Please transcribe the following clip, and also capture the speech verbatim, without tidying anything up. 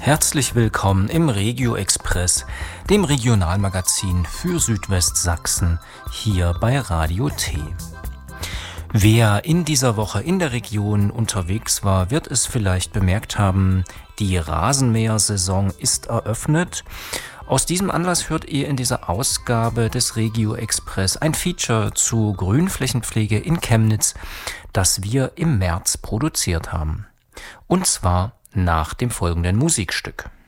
Herzlich willkommen im Regio Express, dem Regionalmagazin für Südwestsachsen, hier bei Radio T. Wer in dieser Woche in der Region unterwegs war, wird es vielleicht bemerkt haben, die Rasenmähersaison ist eröffnet. Aus diesem Anlass hört ihr in dieser Ausgabe des Regio Express ein Feature zu Grünflächenpflege in Chemnitz, das wir im März produziert haben. Und zwar nach dem folgenden Musikstück.